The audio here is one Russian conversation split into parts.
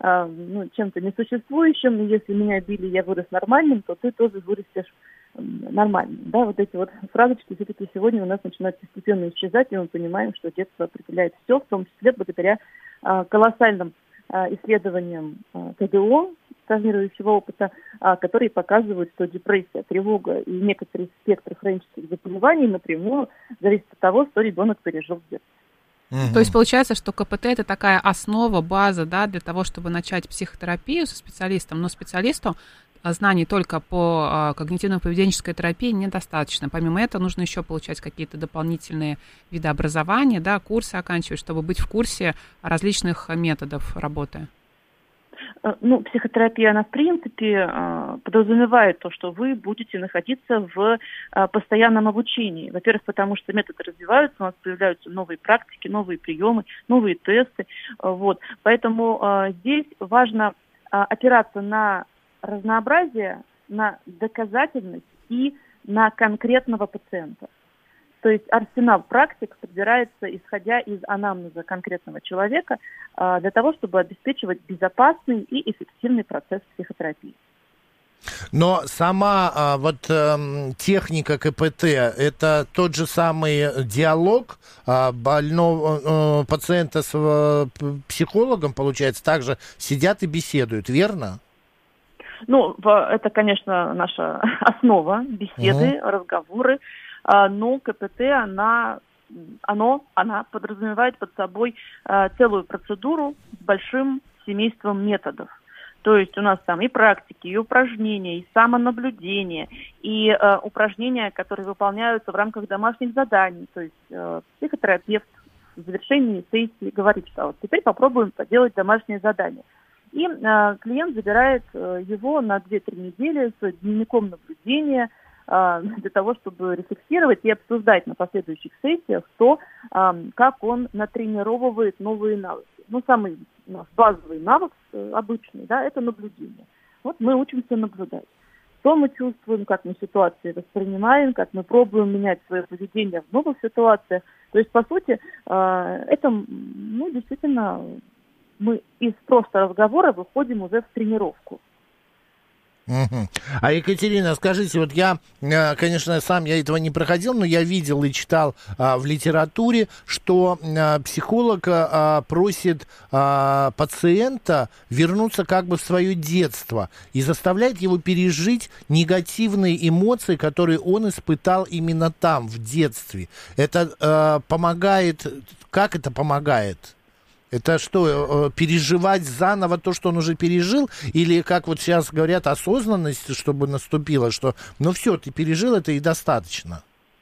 чем-то несуществующим, и если меня били, я вырос нормальным, то ты тоже вырастешь нормальным. Да, вот эти вот фразочки все-таки сегодня у нас начинают постепенно исчезать, и мы понимаем, что детство определяет все, в том числе благодаря колоссальным исследованиям КГО, травмирующего опыта, которые показывают, что депрессия, тревога и некоторые спектры хронических заболеваний напрямую зависят от того, что ребенок пережил в детстве. То есть получается, что КПТ – это такая основа, база, да, для того, чтобы начать психотерапию со специалистом, но специалисту знаний только по когнитивно-поведенческой терапии недостаточно. Помимо этого нужно еще получать какие-то дополнительные виды образования, да, курсы оканчивать, чтобы быть в курсе различных методов работы. Психотерапия, она в принципе подразумевает то, что вы будете находиться в постоянном обучении. Во-первых, потому что методы развиваются, у нас появляются новые практики, новые приемы, новые тесты. Вот. Поэтому здесь важно опираться на разнообразие, на доказательность и на конкретного пациента. То есть арсенал практик подбирается, исходя из анамнеза конкретного человека, для того, чтобы обеспечивать безопасный и эффективный процесс психотерапии. Но сама техника КПТ – это тот же самый диалог больного пациента с психологом, получается, также сидят и беседуют, верно? Это, конечно, наша основа, беседы, разговоры. Но КПТ, она подразумевает под собой целую процедуру с большим семейством методов. То есть у нас там и практики, и упражнения, и самонаблюдение, и упражнения, которые выполняются в рамках домашних заданий. То есть психотерапевт в завершении сессии говорит, что вот теперь попробуем поделать домашнее задание. И клиент забирает его на 2-3 недели с дневником наблюдения, для того, чтобы рефлексировать и обсуждать на последующих сессиях то, как он натренировывает новые навыки. Самый наш базовый навык обычный, да, это наблюдение. Вот мы учимся наблюдать. Что мы чувствуем, как мы ситуации воспринимаем, как мы пробуем менять свое поведение в новых ситуациях. То есть, по сути, это, действительно, мы из просто разговора выходим уже в тренировку. Угу. А Екатерина, скажите, вот я, конечно, сам я этого не проходил, но я видел и читал в литературе, что психолог просит пациента вернуться как бы в свое детство и заставляет его пережить негативные эмоции, которые он испытал именно там, в детстве. Это помогает, как это помогает? Это что, переживать заново то, что он уже пережил? Или, как вот сейчас говорят, осознанность, чтобы наступила, что, все, ты пережил это и достаточно?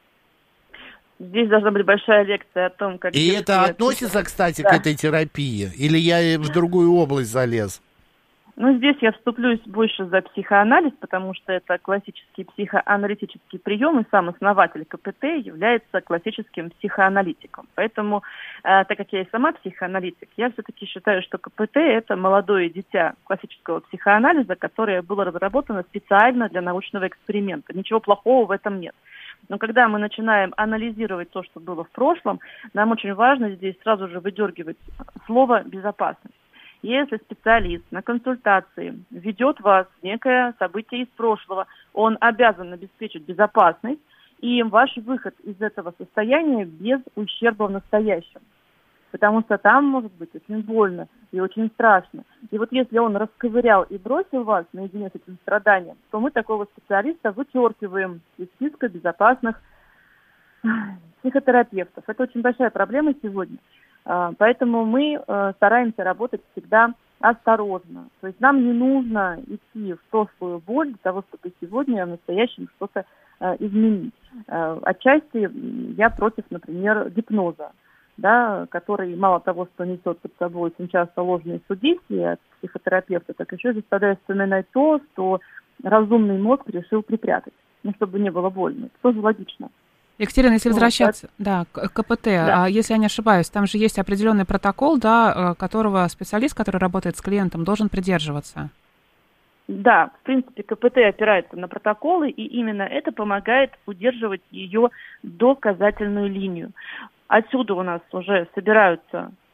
Здесь должна быть большая лекция о том, как... И это относится, кстати, к этой терапии? Или я в другую область залез? Здесь я вступлюсь больше за психоанализ, потому что это классический психоаналитический прием, и сам основатель КПТ является классическим психоаналитиком. Поэтому, так как я и сама психоаналитик, я все-таки считаю, что КПТ – это молодое дитя классического психоанализа, которое было разработано специально для научного эксперимента. Ничего плохого в этом нет. Но когда мы начинаем анализировать то, что было в прошлом, нам очень важно здесь сразу же выдергивать слово «безопасность». Если специалист на консультации ведет вас в некое событие из прошлого, он обязан обеспечить безопасность и ваш выход из этого состояния без ущерба в настоящем. Потому что там может быть очень больно и очень страшно. И вот если он расковырял и бросил вас наедине с этим страданием, то мы такого специалиста вычеркиваем из списка безопасных психотерапевтов. Это очень большая проблема сегодня. Поэтому мы стараемся работать всегда осторожно. То есть нам не нужно идти в прошлую боль для того, чтобы сегодня в настоящем что-то изменить. Отчасти я против, например, гипноза, да, который мало того, что несет под собой очень часто ложные судейские от психотерапевта, так еще заставляет вспоминать то, что разумный мозг решил припрятать, чтобы не было больно. Это тоже логично. Екатерина, если возвращаться к КПТ, если я не ошибаюсь, там же есть определенный протокол, да, которого специалист, который работает с клиентом, должен придерживаться. Да, в принципе, КПТ опирается на протоколы, и именно это помогает удерживать ее доказательную линию. Отсюда у нас уже собираются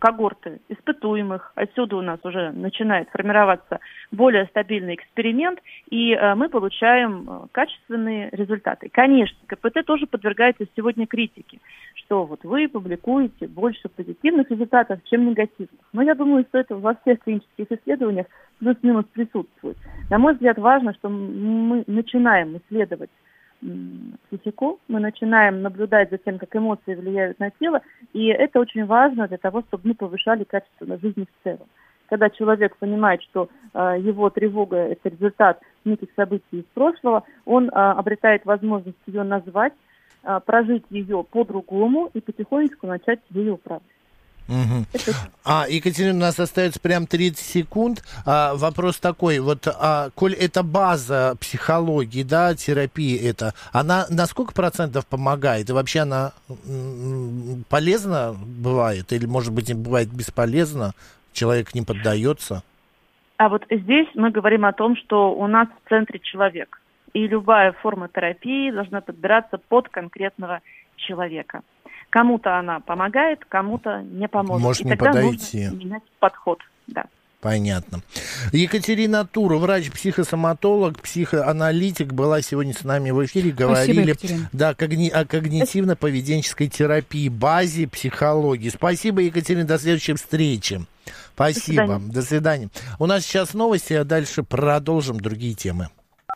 когорты испытуемых. Отсюда у нас уже начинает формироваться более стабильный эксперимент, и мы получаем качественные результаты. Конечно, КПТ тоже подвергается сегодня критике, что вот вы публикуете больше позитивных результатов, чем негативных. Но я думаю, что это во всех клинических исследованиях плюс-минус присутствует. На мой взгляд, важно, что мы начинаем исследовать психику, мы начинаем наблюдать за тем, как эмоции влияют на тело, и это очень важно для того, чтобы мы повышали качество жизни в целом. Когда человек понимает, что его тревога – это результат неких событий из прошлого, он обретает возможность ее назвать, прожить ее по-другому и потихонечку начать ею управлять. Угу. Екатерина, у нас остается прям 30 секунд. Вопрос такой, вот, коль это база психологии, да, терапии это, она на сколько процентов помогает? И вообще она полезна бывает? Или, может быть, бывает бесполезна? Человек не поддается? А вот здесь мы говорим о том, что у нас в центре человек. И любая форма терапии должна подбираться под конкретного человека. Кому-то она помогает, кому-то не поможет. Может, и не тогда подойти. нужно менять подход. Да. Понятно. Екатерина Тура, врач-психосоматолог, психоаналитик, была сегодня с нами в эфире. Говорили о когнитивно-поведенческой терапии, базе психологии. Спасибо, Екатерина, до следующей встречи. Спасибо. До свидания. У нас сейчас новости, а дальше продолжим другие темы.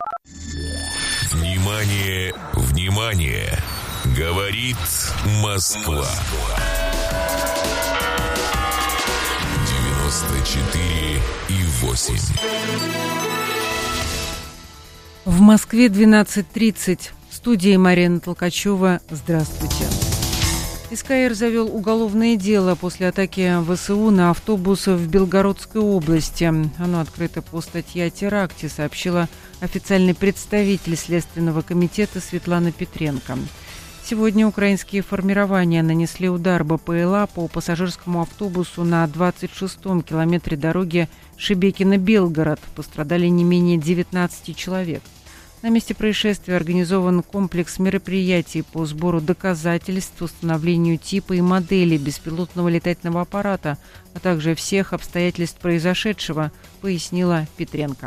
Внимание, внимание! Говорит Москва. 94,8. В Москве 12:30. В студии Марина Толкачева. Здравствуйте. СКР завел уголовное дело после атаки ВСУ на автобус в Белгородской области. Оно открыто по статье о теракте, сообщила официальный представитель Следственного комитета Светлана Петренко. Сегодня украинские формирования нанесли удар БПЛА по пассажирскому автобусу на 26-м километре дороги Шебекино-Белгород. Пострадали не менее 19 человек. На месте происшествия организован комплекс мероприятий по сбору доказательств, установлению типа и модели беспилотного летательного аппарата, а также всех обстоятельств произошедшего, пояснила Петренко.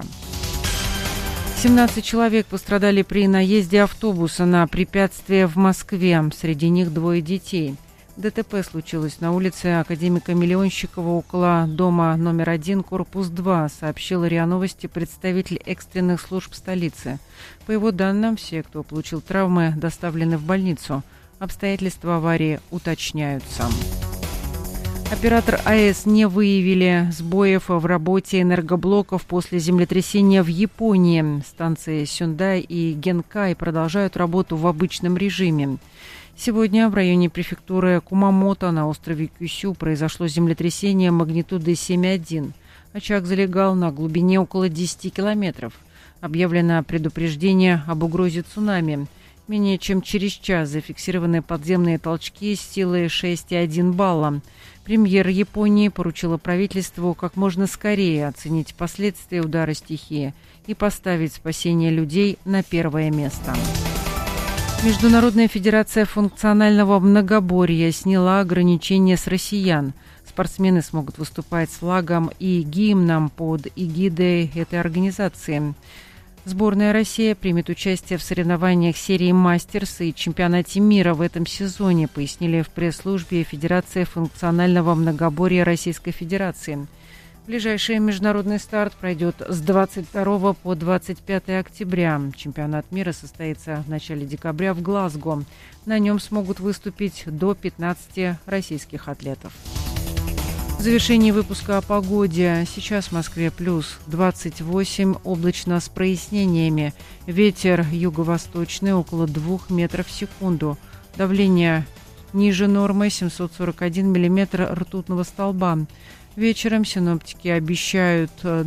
17 человек пострадали при наезде автобуса на препятствие в Москве. Среди них 2 детей. ДТП случилось на улице академика Миллионщикова около дома номер 1, корпус 2, сообщил РИА Новости представитель экстренных служб столицы. По его данным, все, кто получил травмы, доставлены в больницу. Обстоятельства аварии уточняются. Оператор АЭС не выявили сбоев в работе энергоблоков после землетрясения в Японии. Станции Сюндай и Генкай продолжают работу в обычном режиме. Сегодня в районе префектуры Кумамото на острове Кюсю произошло землетрясение магнитудой 7,1. Очаг залегал на глубине около 10 километров. Объявлено предупреждение об угрозе цунами. Менее чем через час зафиксированы подземные толчки с силой 6,1 балла. Премьер Японии поручила правительству как можно скорее оценить последствия удара стихии и поставить спасение людей на первое место. Международная федерация функционального многоборья сняла ограничения с россиян. Спортсмены смогут выступать с флагом и гимном под эгидой этой организации. Сборная России примет участие в соревнованиях серии «Мастерс» и чемпионате мира в этом сезоне, пояснили в пресс-службе Федерации функционального многоборья Российской Федерации. Ближайший международный старт пройдет с 22 по 25 октября. Чемпионат мира состоится в начале декабря в Глазго. На нем смогут выступить до 15 российских атлетов. В завершении выпуска о погоде. Сейчас в Москве плюс 28, облачно с прояснениями. Ветер юго-восточный около 2 метров в секунду. Давление ниже нормы 741 миллиметр ртутного столба. Вечером синоптики обещают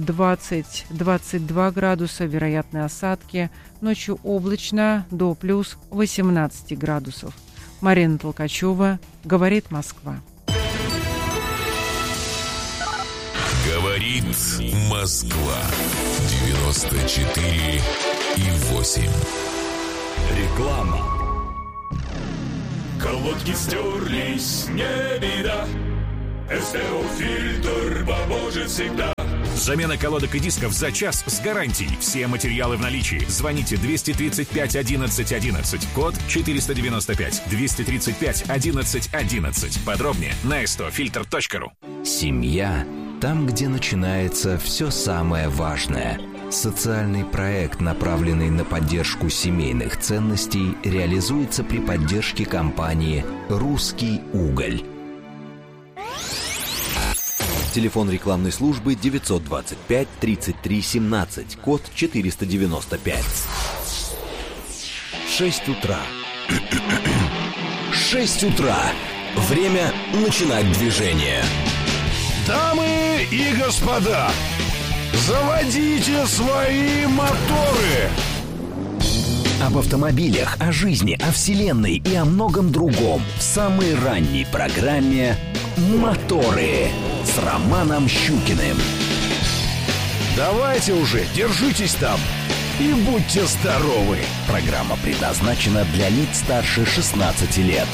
20-22 градуса, вероятны осадки. Ночью облачно до плюс 18 градусов. Марина Толкачева, говорит Москва. Говорит Москва. 94,8. Реклама. Колодки стерлись, не беда. СТО-фильтр поможет всегда. Замена колодок и дисков за час с гарантией. Все материалы в наличии. Звоните 235 11 11, код 495. 235 11 11. Подробнее на stofilter.ru. Семья – там, где начинается все самое важное. Социальный проект, направленный на поддержку семейных ценностей, реализуется при поддержке компании «Русский уголь». Телефон рекламной службы 925 33 17, код 495. 6 утра. 6 утра. Время начинать движение. Дамы и господа, заводите свои моторы! Об автомобилях, о жизни, о вселенной и о многом другом в самой ранней программе «Моторы» с Романом Щукиным. Давайте уже, держитесь там и будьте здоровы! Программа предназначена для лиц старше 16 лет.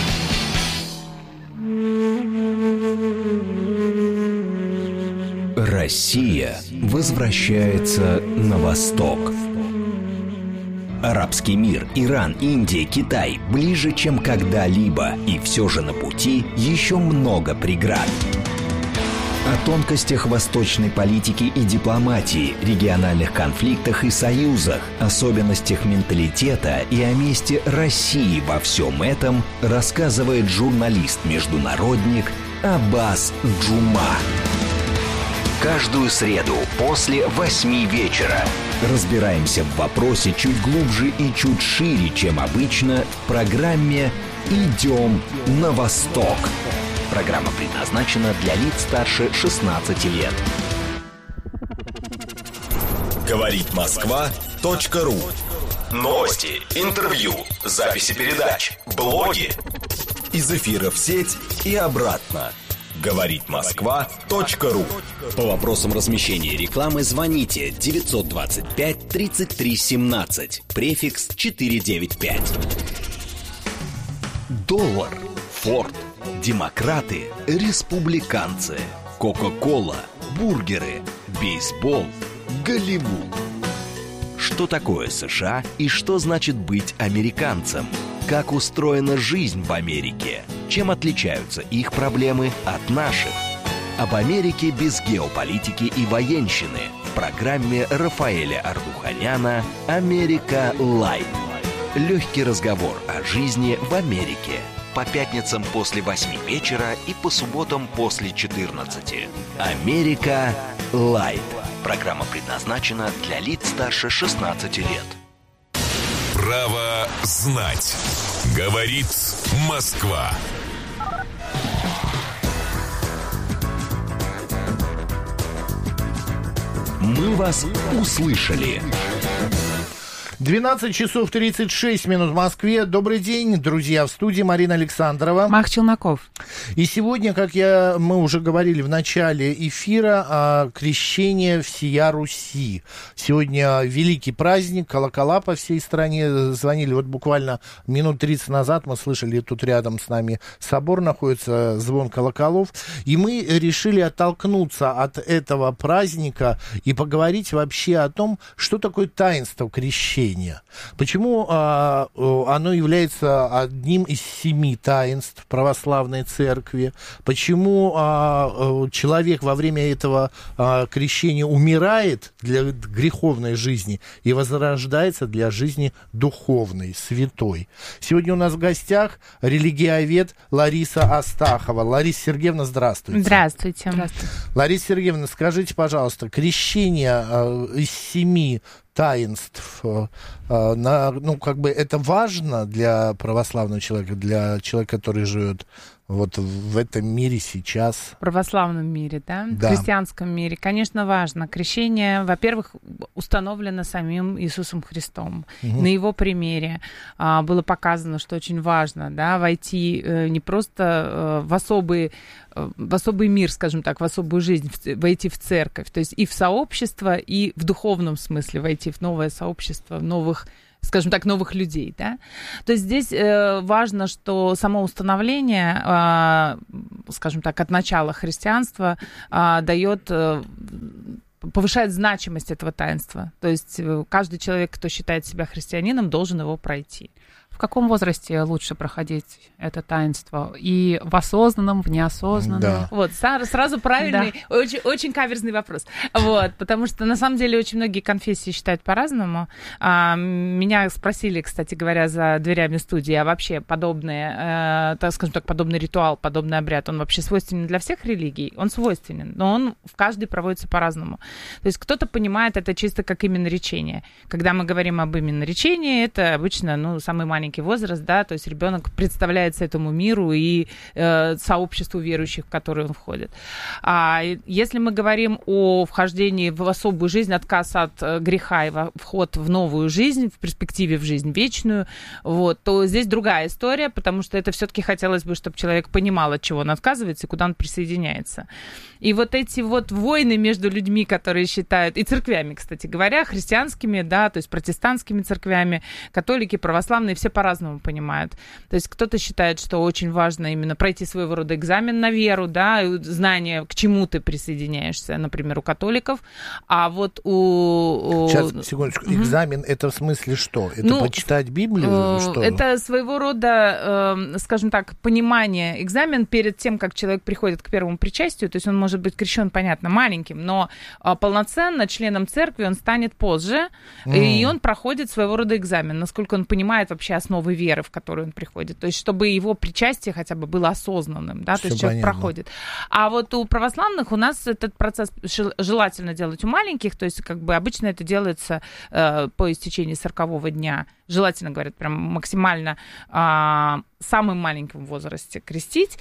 Россия возвращается на восток. Арабский мир, Иран, Индия, Китай ближе, чем когда-либо. И все же на пути еще много преград. О тонкостях восточной политики и дипломатии, региональных конфликтах и союзах, особенностях менталитета и о месте России во всем этом рассказывает журналист-международник Аббас Джума. Каждую среду после 8 вечера разбираемся в вопросе чуть глубже и чуть шире, чем обычно, в программе «Идем на восток». Программа предназначена для лиц старше 16 лет. Говорит Москва.ру. Новости, интервью, записи передач, блоги. Из эфира в сеть и обратно. Говорит Москва.ру. По вопросам размещения рекламы звоните 925 33 17, префикс 495. Доллар, Форд, демократы, республиканцы, Кока-кола, бургеры, бейсбол, Голливуд. Что такое США и что значит быть американцем? Как устроена жизнь в Америке? Чем отличаются их проблемы от наших? Об Америке без геополитики и военщины в программе Рафаэля Ардуханяна «Америка Лайт». Легкий разговор о жизни в Америке. По пятницам после 8 вечера и по субботам после 14. «Америка Лайт». Программа предназначена для лиц старше 16 лет. Право знать. Говорит Москва. Мы вас услышали. 12 часов 36 минут в Москве. Добрый день, друзья, в студии Марина Александрова. Мах Челноков. И сегодня, как мы уже говорили в начале эфира, крещение всея Руси. Сегодня великий праздник, колокола по всей стране звонили. Вот буквально минут 30 назад мы слышали, тут рядом с нами собор находится, звон колоколов. И мы решили оттолкнуться от этого праздника и поговорить вообще о том, что такое таинство крещения. Почему оно является одним из 7 таинств православной церкви? Почему человек во время этого крещения умирает для греховной жизни и возрождается для жизни духовной, святой? Сегодня у нас в гостях религиовед Лариса Астахова. Лариса Сергеевна, здравствуйте. Здравствуйте. Здравствуйте. Лариса Сергеевна, скажите, пожалуйста, крещение из 7 таинств, это важно для православного человека, для человека, который живет вот в этом мире сейчас? В православном мире, да? Да. В христианском мире. Конечно, важно. Крещение, во-первых, установлено самим Иисусом Христом. На его примере было показано, что очень важно, да, войти не просто в особый мир, скажем так, в особую жизнь, войти в церковь, то есть и в сообщество, и в духовном смысле войти в новое сообщество, в новых скажем так, новых людей, да. То есть здесь важно, что само установление, скажем так, от начала христианства повышает значимость этого таинства. То есть каждый человек, кто считает себя христианином, должен его пройти. В каком возрасте лучше проходить это таинство? И в осознанном, в неосознанном? Да. Вот, сразу правильный, очень, очень каверзный вопрос. Вот, потому что, на самом деле, очень многие конфессии считают по-разному. Меня спросили, кстати говоря, за дверями студии, а вообще подобный ритуал, подобный обряд, он вообще свойственен для всех религий? Он свойственен, но он в каждой проводится по-разному. То есть кто-то понимает это чисто как именоречение. Когда мы говорим об именоречении, это обычно, самый маленький возраст, да, то есть ребенок представляется этому миру и сообществу верующих, в которое он входит. А если мы говорим о вхождении в особую жизнь, отказ от греха и вход в новую жизнь, в перспективе в жизнь вечную, вот, то здесь другая история, потому что это все-таки хотелось бы, чтобы человек понимал, от чего он отказывается и куда он присоединяется. И вот эти вот войны между людьми, которые считают, и церквями, кстати говоря, христианскими, да, то есть протестантскими церквями, католики, православные, все по-разному понимают. То есть кто-то считает, что очень важно именно пройти своего рода экзамен на веру, да, знание, к чему ты присоединяешься, например, у католиков, а вот у... Сейчас, секундочку, экзамен, это в смысле что? Это почитать Библию? Что? Это своего рода, скажем так, понимание, экзамен перед тем, как человек приходит к первому причастию, то есть он может быть крещен, понятно, маленьким, но полноценно членом церкви он станет позже, и он проходит своего рода экзамен, насколько он понимает вообще основы веры, в которую он приходит. То есть, чтобы его причастие хотя бы было осознанным, да, то есть человек проходит. А вот у православных у нас этот процесс желательно делать у маленьких, то есть, как бы обычно это делается по истечении 40-го дня. Желательно, говорят, прям максимально самым маленьком возрасте крестить,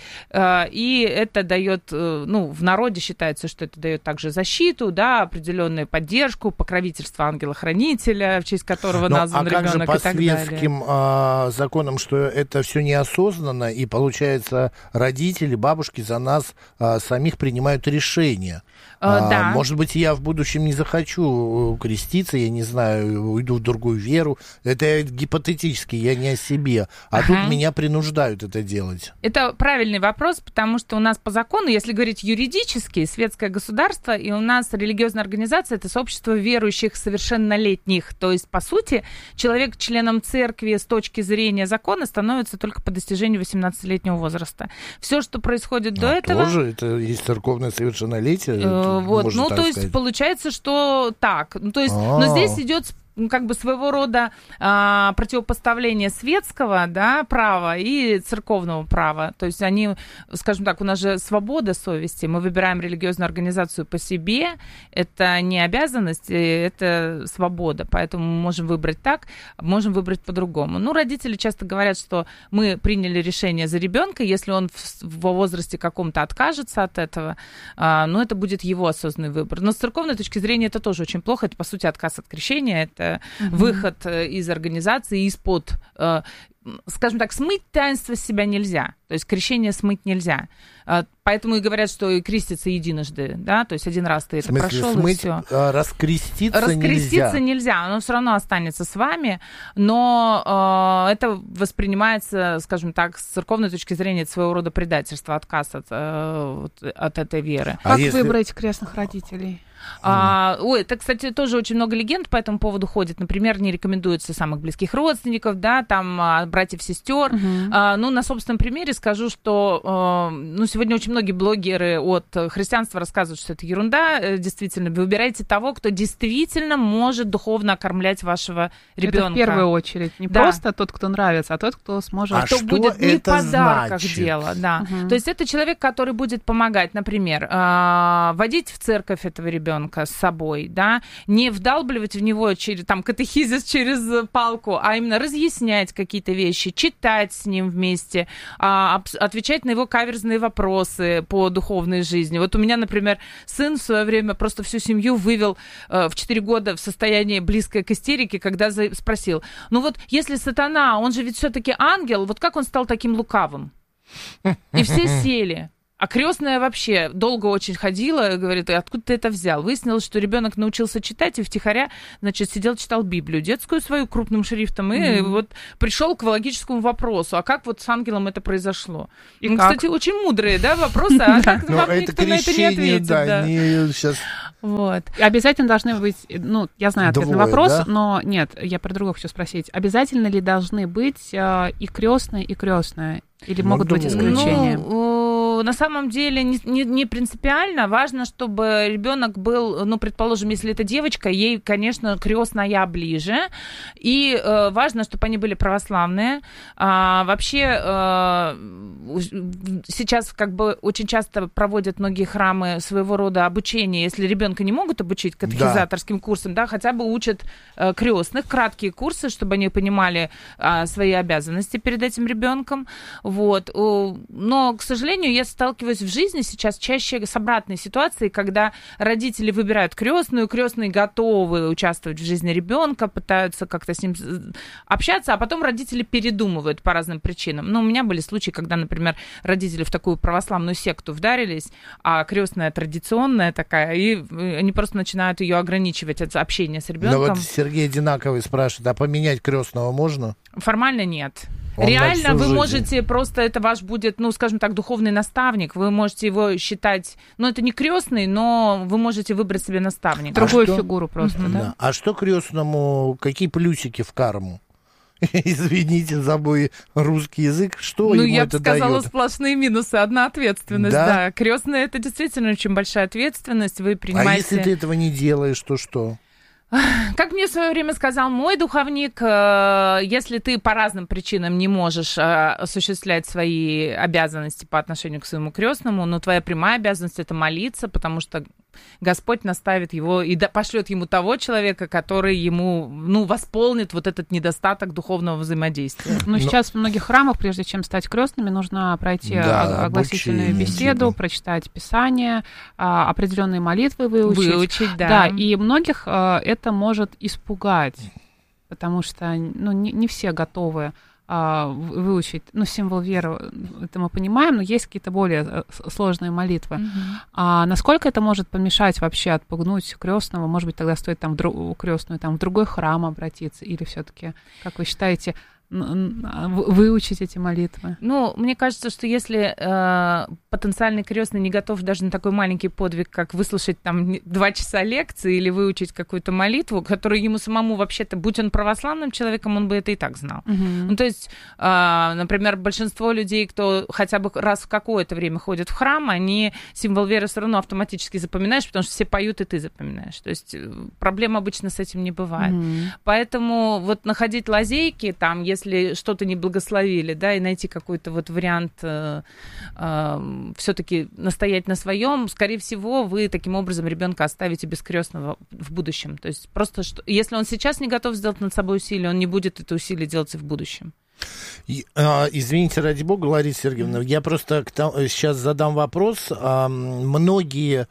и это дает, в народе считается, что это дает также защиту, да, определенную поддержку, покровительство ангела-хранителя, в честь которого назван ребенок, и так далее. А как же по светским законам, что это все неосознанно, и, получается, родители, бабушки за нас самих принимают решения? Да. Может быть, я в будущем не захочу креститься, я не знаю, уйду в другую веру. Это гипотетически, я не о себе. А тут меня принуждают это делать. Это правильный вопрос, потому что у нас по закону, если говорить юридически, светское государство, и у нас религиозная организация — это сообщество верующих совершеннолетних. То есть, по сути, человек членом церкви с точки зрения закона становится только по достижению 18-летнего возраста. Все, что происходит до этого... Тоже это есть церковное совершеннолетие? Вот, то есть получается, что так. То есть, но здесь идет как бы своего рода противопоставление светского, да, права и церковного права. То есть они, скажем так, у нас же свобода совести, мы выбираем религиозную организацию по себе, это не обязанность, это свобода, поэтому мы можем выбрать так, можем выбрать по-другому. Родители часто говорят, что мы приняли решение за ребенка, если он во возрасте каком-то откажется от этого, это будет его осознанный выбор. Но с церковной точки зрения это тоже очень плохо, это, по сути, отказ от крещения, это выход из организации, из-под, скажем так, смыть таинство с себя нельзя. То есть крещение смыть нельзя. Поэтому и говорят, что и креститься единожды, да, то есть один раз ты это прошел, и все. Раскреститься нельзя, оно все равно останется с вами, но это воспринимается, скажем так, с церковной точки зрения, это своего рода предательство, отказ от этой веры. Как выбрать крестных родителей? Это, кстати, тоже очень много легенд по этому поводу ходит. Например, не рекомендуется самых близких родственников, да, там братьев, сестер. На собственном примере скажу, что сегодня очень многие блогеры от христианства рассказывают, что это ерунда. Действительно, вы выбираете того, кто действительно может духовно окормлять вашего ребенка. Это в первую очередь. Не просто тот, кто нравится, а тот, кто сможет... Кто будет не в подарках дело. Да. То есть это человек, который будет помогать, например, водить в церковь этого ребенка с собой, да, не вдалбливать в него катехизис через палку, а именно разъяснять какие-то вещи, читать с ним вместе, отвечать на его каверзные вопросы по духовной жизни. Вот у меня, например, сын в свое время просто всю семью вывел в 4 года в состояние близкое к истерике, когда спросил, если сатана, он же ведь все-таки ангел, вот как он стал таким лукавым? И все сели. А крестная вообще долго очень ходила, говорит, откуда ты это взял? Выяснилось, что ребенок научился читать и втихаря, значит, сидел, читал Библию, детскую свою крупным шрифтом, и вот пришел к логическому вопросу, а как вот с ангелом это произошло? И кстати, очень мудрые, да, вопросы, а как вам никто на это не ответит? Да, сейчас... Вот. Обязательно должны быть, ну, я знаю ответ на вопрос, да? Но нет, я про другое хочу спросить. Обязательно ли должны быть и крестные, и крестная? Или могут быть исключения? Ну, на самом деле не принципиально. Важно, чтобы ребенок был, ну, предположим, если это девочка, ей, конечно, крестная ближе. И важно, чтобы они были православные. Вообще, сейчас как бы очень часто проводят многие храмы своего рода обучение. Если ребенка не могут обучить катехизаторским курсам, да, хотя бы учат крестных, краткие курсы, чтобы они понимали свои обязанности перед этим ребенком. Вот. Но, к сожалению, я сталкиваюсь в жизни сейчас чаще с обратной ситуацией, когда родители выбирают крестную, крестные готовы участвовать в жизни ребенка, пытаются как-то с ним общаться, а потом родители передумывают по разным причинам. Ну, у меня были случаи, когда, например, родители в такую православную секту вдарились, а крестная традиционная такая, и они просто начинают ее ограничивать от общения с ребенком. Но вот Сергей Одинаковый спрашивает, а поменять крестного можно? Формально нет. Реально вы можете просто, это ваш будет, ну, скажем так, духовный наставник, вы можете его считать, ну, это не крестный, но вы можете выбрать себе наставника. Другую фигуру просто, да? А что крестному, какие плюсики в карму? Извините за мой русский язык, что ему это дает? Ну, я бы сказала, сплошные минусы. Одна ответственность, да. Крестная — это действительно очень большая ответственность, вы принимаете... А если ты этого не делаешь, то что? Как мне в свое время сказал мой духовник, если ты по разным причинам не можешь осуществлять свои обязанности по отношению к своему крестному, но твоя прямая обязанность — это молиться, потому что Господь наставит его и пошлет ему того человека, который ему, ну, восполнит вот этот недостаток духовного взаимодействия. Ну, сейчас в многих храмах, прежде чем стать крестными, нужно пройти огласительную беседу, прочитать Писание, определенные молитвы выучить. Да, и многих это может испугать, потому что, ну, не все готовы выучить, ну, символ веры, это мы понимаем, но есть какие-то более сложные молитвы. А насколько это может помешать вообще, отпугнуть крестного? Может быть, тогда стоит там крестную там в другой храм обратиться, или все-таки, как вы считаете, выучить эти молитвы? Ну, мне кажется, что если потенциальный крестный не готов даже на такой маленький подвиг, как выслушать там 2 часа лекции или выучить какую-то молитву, которую ему самому вообще-то, будь он православным человеком, он бы это и так знал. Ну, то есть, например, большинство людей, кто хотя бы раз в какое-то время ходит в храм, они символ веры все равно автоматически запоминаешь, потому что все поют, и ты запоминаешь. То есть проблем обычно с этим не бывает. Поэтому вот находить лазейки там, если что-то не благословили, да, и найти какой-то вот вариант все-таки настоять на своем, скорее всего, вы таким образом ребенка оставите без крестного в будущем. То есть просто, если он сейчас не готов сделать над собой усилие, он не будет это усилие делать и в будущем. Извините, ради бога, Лариса Сергеевна, я просто сейчас задам вопрос. Многие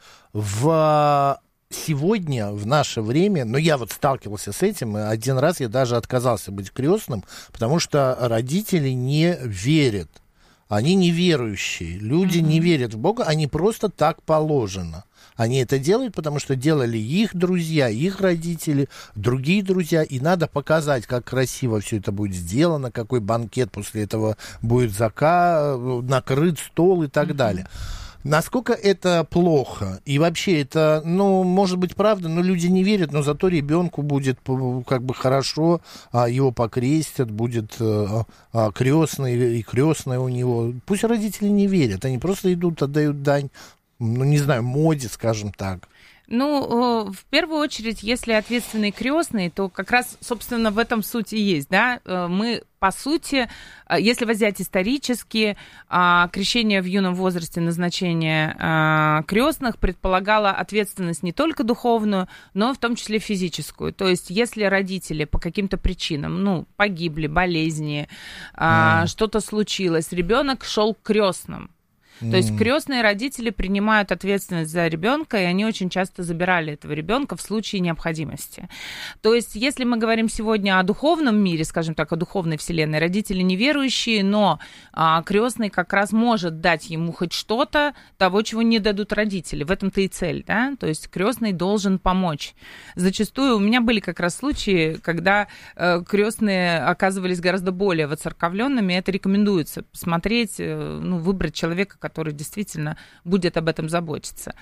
сегодня, в наше время, но я вот сталкивался с этим, и один раз я даже отказался быть крестным, потому что родители не верят. Они неверующие. Люди не верят в Бога, они просто так положено. Они это делают, потому что делали их друзья, их родители, другие друзья, и надо показать, как красиво все это будет сделано, какой банкет после этого будет накрыт стол и так далее. Насколько это плохо? И вообще это, ну, может быть, правда, но люди не верят, но зато ребенку будет как бы хорошо, его покрестят, будет крестный и крестная у него. Пусть родители не верят, они просто идут, отдают дань, ну, не знаю, моде, скажем так. Ну, в первую очередь, если ответственный крестный, то как раз, собственно, в этом суть и есть, да. Мы, по сути, если взять исторически, крещение в юном возрасте, назначение крестных предполагало ответственность не только духовную, но в том числе физическую. То есть, если родители по каким-то причинам, ну, погибли, болезни, что-то случилось, ребенок шел к крестным. То есть крестные родители принимают ответственность за ребенка, и они очень часто забирали этого ребенка в случае необходимости. То есть, если мы говорим сегодня о духовном мире, скажем так, о духовной вселенной, родители неверующие, но крестный как раз может дать ему хоть что-то того, чего не дадут родители. В этом-то и цель, да? То есть крестный должен помочь. Зачастую у меня были как раз случаи, когда крестные оказывались гораздо более воцерковленными. Это рекомендуется посмотреть, выбрать человека, который действительно будет об этом заботиться.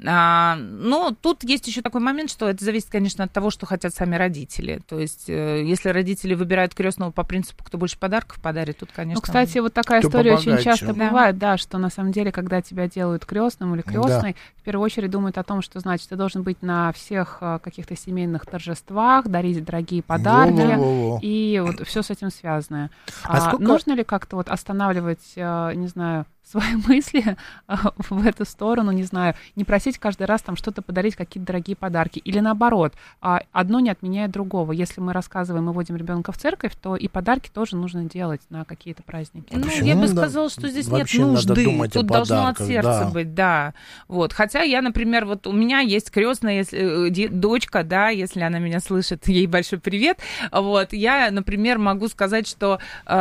Но тут есть еще такой момент, что это зависит, конечно, от того, что хотят сами родители. То есть, если родители выбирают крестного по принципу, кто больше подарков подарит, тут, конечно... Ну, кстати, вот такая история очень часто бывает, да, что на самом деле, когда тебя делают крестным или крестной, в первую очередь думают о том, что, значит, ты должен быть на всех каких-то семейных торжествах, дарить дорогие подарки, и вот все с этим связанное. Нужно ли как-то вот останавливать, не знаю, свои мысли в эту сторону, не знаю, не просить каждый раз там что-то подарить, какие-то дорогие подарки, или наоборот, одно не отменяет другого. Если мы рассказываем и водим ребенка в церковь, то и подарки тоже нужно делать на какие-то праздники. Я бы сказала, что здесь нет нужды, тут должно от сердца быть, да. Вот. Хотя я, например, вот у меня есть крестная дочка, да, если она меня слышит, ей большой привет. Вот. Я, например, могу сказать, что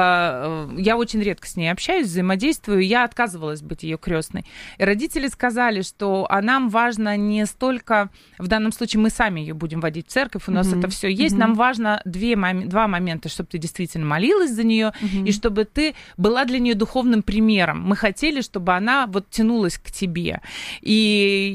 я очень редко с ней общаюсь, взаимодействую, я отказывалась быть ее крестной. И родители сказали, что нам важно не столько, в данном случае мы сами ее будем водить в церковь, у нас это все есть, нам важно два момента, чтобы ты действительно молилась за нее, и чтобы ты была для нее духовным примером. Мы хотели, чтобы она вот тянулась к тебе. И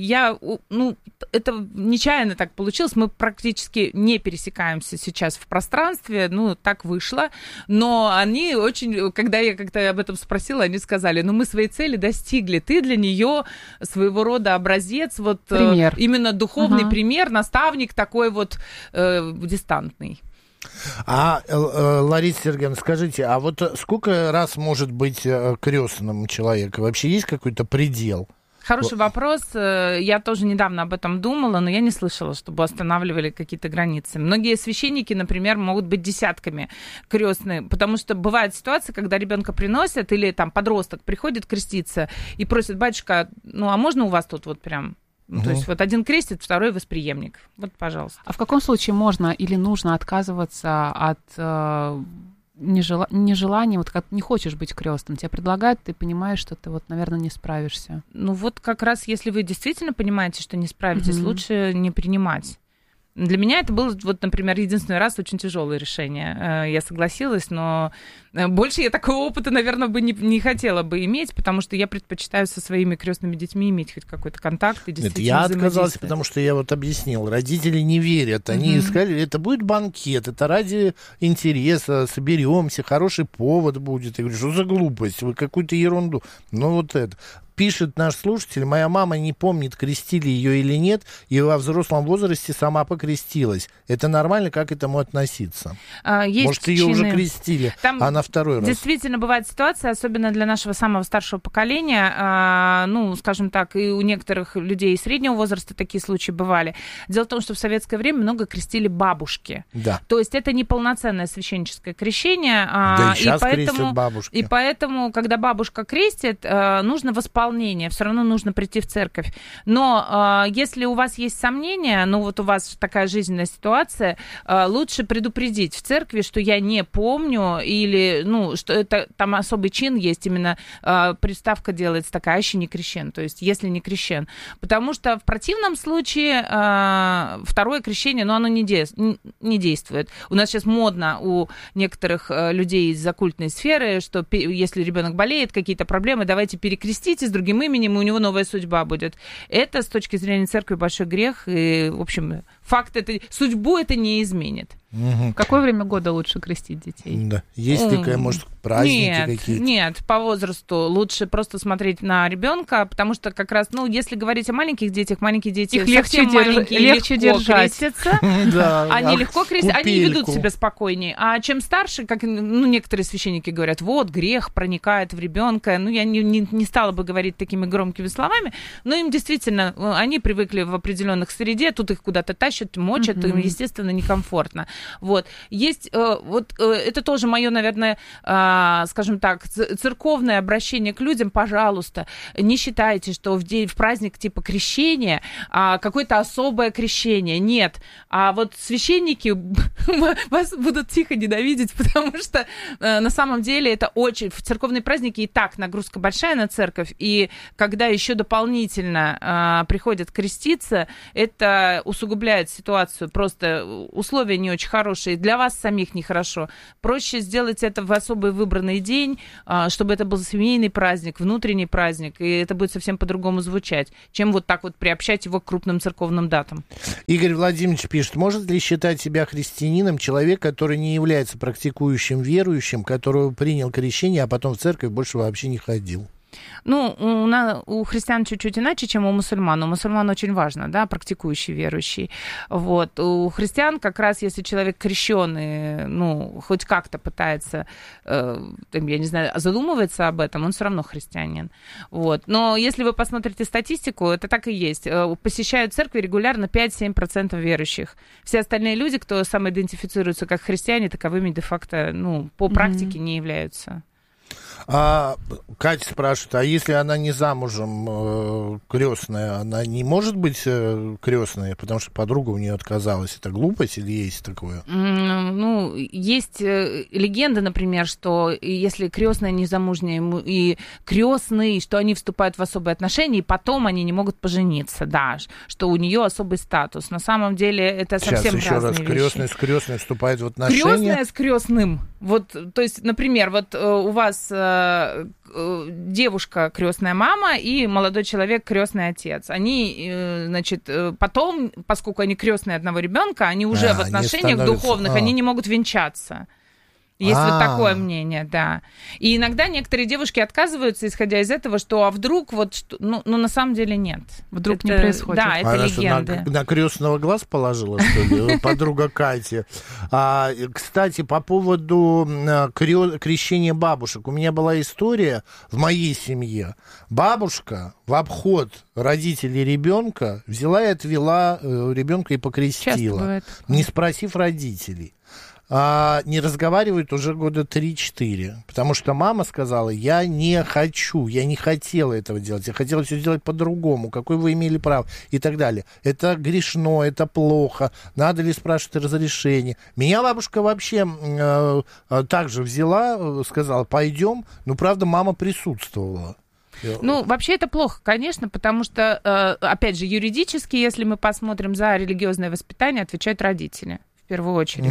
это нечаянно так получилось, мы практически не пересекаемся сейчас в пространстве, так вышло, но они очень, когда я как-то об этом спросила, они сказали, мы своей цели достигли, ты для нее своего рода образец, вот пример. Именно духовный пример, наставник такой вот дистантный. Лариса Сергеевна, скажите, а вот сколько раз может быть крестным человек? Вообще есть какой-то предел? Хороший вопрос. Я тоже недавно об этом думала, но я не слышала, чтобы останавливали какие-то границы. Многие священники, например, могут быть десятками крестные, потому что бывает ситуация, когда ребенка приносят, или там подросток приходит креститься и просит: батюшка, а можно у вас тут вот прям... То есть вот один крестит, второй восприемник. Вот, пожалуйста. А в каком случае можно или нужно отказываться от... нежелание, вот как не хочешь быть крестным, тебе предлагают, ты понимаешь, что ты вот, наверное, не справишься. Вот как раз, если вы действительно понимаете, что не справитесь, лучше не принимать. Для меня это было, вот, например, единственный раз очень тяжелое решение. Я согласилась, но больше я такого опыта, наверное, бы не хотела бы иметь, потому что я предпочитаю со своими крестными детьми иметь хоть какой-то контакт и действительно я отказался, потому что я вот объяснил, родители не верят, они сказали, это будет банкет, это ради интереса, соберемся, хороший повод будет. Я говорю, что за глупость, вы какую-то ерунду. Вот это. Пишет наш слушатель, моя мама не помнит, крестили ее или нет, и во взрослом возрасте сама покрестилась. Это нормально? Как к этому относиться? Может, ее уже крестили, на второй раз. Действительно, бывает ситуация, особенно для нашего самого старшего поколения, скажем так, и у некоторых людей среднего возраста такие случаи бывали. Дело в том, что в советское время много крестили бабушки. Да. То есть это не полноценное священническое крещение. Да и сейчас крестят бабушки. И поэтому, когда бабушка крестит, нужно восполнение. Все равно нужно прийти в церковь. Но если у вас есть сомнения, у вас такая жизненная ситуация, лучше предупредить в церкви, что я не помню, или, что это там особый чин есть, именно приставка делается такая, аще не крещен, то есть если не крещен. Потому что в противном случае второе крещение, оно не действует. У нас сейчас модно у некоторых людей из оккультной сферы, что если ребенок болеет, какие-то проблемы, давайте перекрестите с другим именем, и у него новая судьба будет. Это, с точки зрения церкви, большой грех, и, в общем, судьбу это не изменит. В какое время года лучше крестить детей? Да. Есть такая, может, праздники какие-то? Нет, по возрасту лучше просто смотреть на ребенка, потому что как раз, если говорить о маленьких детях, маленькие дети их легче держать. Крестятся. Они легко крестятся, они ведут себя спокойнее. А чем старше, как некоторые священники говорят, грех проникает в ребенка. Я не стала бы говорить такими громкими словами, но им действительно, они привыкли в определенных среде, тут их куда-то тащат, тащат, мочат, им, естественно, некомфортно. Вот. Есть, это тоже мое, наверное, скажем так, церковное обращение к людям. Пожалуйста, не считайте, что в праздник типа крещения какое-то особое крещение. Нет. А вот священники вас будут тихо ненавидеть, потому что на самом деле это очень... В церковные праздники и так нагрузка большая на церковь, и когда еще дополнительно приходят креститься, это усугубляет ситуацию. Просто условия не очень хорошие, для вас самих нехорошо. Проще сделать это в особый выбранный день, чтобы это был семейный праздник, внутренний праздник, и это будет совсем по-другому звучать, чем вот так вот приобщать его к крупным церковным датам. Игорь Владимирович пишет, может ли считать себя христианином человек, который не является практикующим верующим, который принял крещение, а потом в церковь больше вообще не ходил? Ну, у христиан чуть-чуть иначе, чем у мусульман. У мусульман очень важно, да, практикующий, верующий. Вот. У христиан как раз, если человек крещеный, ну, хоть как-то пытается, я не знаю, задумывается об этом, он все равно христианин. Вот. Но если вы посмотрите статистику, это так и есть. Посещают церкви регулярно 5-7% верующих. Все остальные люди, кто самоидентифицируются как христиане, таковыми де-факто, ну, по практике не являются. Катя спрашивает, а если она не замужем, крестная, она не может быть крестной, потому что подруга у нее отказалась? Это глупость или есть такое? Ну, есть легенда, например, что если крестная незамужняя и крестный, что они вступают в особые отношения, и потом они не могут пожениться, да, что у нее особый статус. На самом деле это совсем разные вещи. Сейчас еще раз, крестный с крестной вступает в отношения? Крестная с крестным. Вот, то есть, например, вот у вас девушка крестная мама и молодой человек крестный отец. Они, значит, потом, поскольку они крестные одного ребенка, они уже в отношениях духовных, они не могут венчаться. Есть вот такое мнение, да. И иногда некоторые девушки отказываются, исходя из этого, что а вдруг вот, ну на самом деле нет. Вдруг это, не происходит. Да, это легенда. На крестного глаз положила, что ли, подруга Катя. Кстати, по поводу крещения бабушек. У меня была история в моей семье. Бабушка в обход родителей ребенка взяла и отвела ребенка и покрестила, не спросив родителей. Не разговаривают уже года 3-4, потому что мама сказала, я не хотела этого делать, я хотела все делать по-другому, какое вы имели право и так далее. Это грешно, это плохо, надо ли спрашивать разрешение. Меня бабушка вообще также взяла, сказала, пойдем, но правда мама присутствовала. Ну, вообще это плохо, конечно, потому что, опять же, юридически, если мы посмотрим, за религиозное воспитание отвечают родители. В первую очередь.